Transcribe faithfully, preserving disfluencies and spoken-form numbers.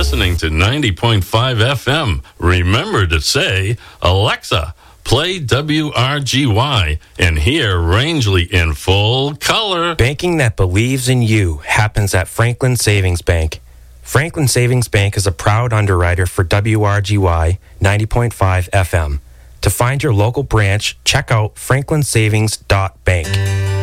listening to ninety point five F M. Remember to say, Alexa, play W R G Y and hear Rangeley in full color. Banking that believes in you happens at Franklin Savings Bank. Franklin Savings Bank is a proud underwriter for W R G Y ninety point five F M. To find your local branch, check out franklin savings dot bank.